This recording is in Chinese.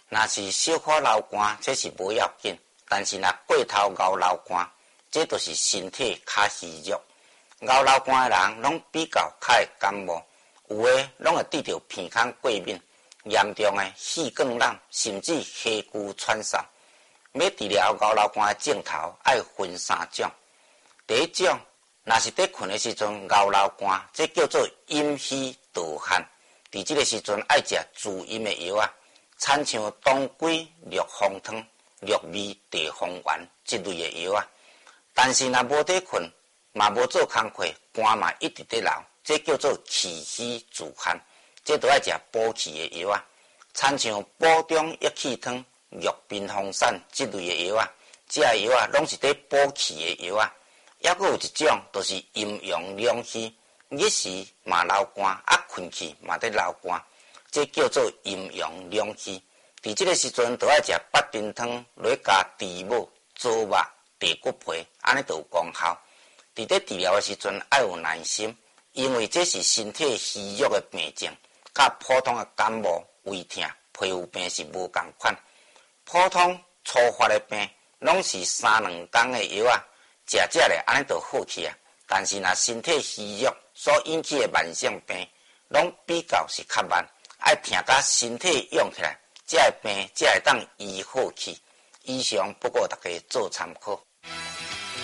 若是小可流汗，这是无要紧；但是若过头熬流汗，这就是身体较虚弱。熬流汗的人拢比较较会感冒，有的拢会得到鼻孔过敏，严重的气管炎，甚至气虚喘嗽。要治疗熬流汗的症头，要分3种。第一种，若是在困的时阵熬流汗，这叫做阴虚盗汗。伫这个时阵，要食滋阴的药啊，产像当归、六风汤、六味地黄丸这类的药啊。但是若无在困，嘛无做工课，汗嘛一直在流，这叫做气虚自汗，这都要食补气的药啊，产像补中益气汤、玉屏风散这类的药啊，这药啊拢是在补气的药啊。还佫有一种，就是阴阳两虚，日时嘛流汗，困去嘛在流汗，这叫做阴阳两虚。伫这个时阵，都要食八珍汤，来加猪母、猪肉、地骨皮，安尼就有功效。伫咧治疗的时阵，要有耐心，因为这是身体虚弱的病症，甲普通的感冒、胃痛、皮肤病是无共款。普通初发的病，拢是3-2天的药啊，食咧安尼就好去啊。但是若身体虚弱所引起的慢性病，拢比较是较慢，要疼甲身体用起来，这个病才会当医好去。以上不过大家做参考。